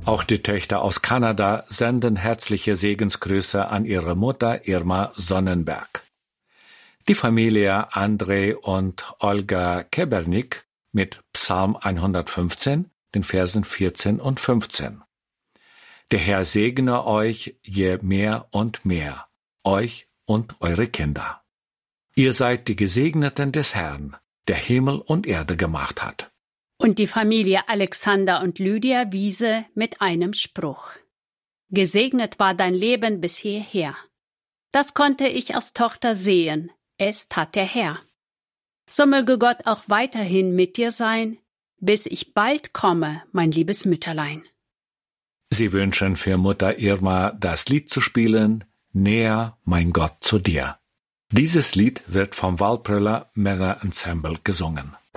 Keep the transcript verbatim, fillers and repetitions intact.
Auch die Töchter aus Kanada senden herzliche Segensgrüße an ihre Mutter Irma Sonnenberg. Die Familie Andrei und Olga Kebernik mit Psalm hundertfünfzehn, den Versen vierzehn und fünfzehn. Der Herr segne euch je mehr und mehr, euch und eure Kinder. Ihr seid die Gesegneten des Herrn, der Himmel und Erde gemacht hat. Und die Familie Alexander und Lydia Wiese mit einem Spruch. Gesegnet war dein Leben bis hierher. Das konnte ich als Tochter sehen, es tat der Herr. So möge Gott auch weiterhin mit dir sein, bis ich bald komme, mein liebes Mütterlein. Sie wünschen für Mutter Irma das Lied zu spielen, Näher, mein Gott, zu dir. Dieses Lied wird vom Walpröller Männerensemble gesungen.